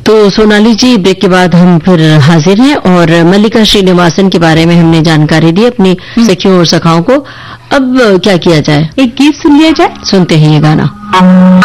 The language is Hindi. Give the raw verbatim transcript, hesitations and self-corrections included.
तो सोनाली जी, ब्रेक के बाद हम फिर हाजिर हैं और मल्लिका श्रीनिवासन के बारे में हमने जानकारी दी अपनी सखियों और सखाओं को। अब क्या किया जाए? एक गीत सुन लिया जाए। सुनते हैं ये गाना।